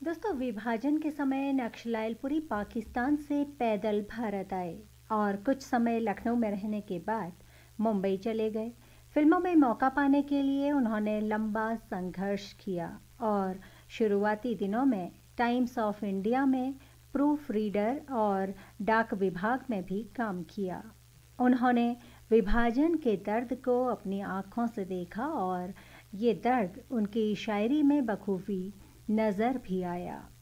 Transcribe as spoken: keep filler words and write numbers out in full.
दोस्तों, विभाजन के समय नक्सलाइलपुरी पाकिस्तान से पैदल भारत आए और कुछ समय लखनऊ में रहने के बाद मुंबई चले गए। फिल्मों में मौका पाने के लिए उन्होंने लंबा संघर्ष किया और शुरुआती दिनों में टाइम्स ऑफ इंडिया में प्रूफ रीडर और डाक विभाग में भी काम किया। उन्होंने विभाजन के दर्द को अपनी आँखों से देखा और ये दर्द उनकी शायरी में बखूबी नज़र भी आया।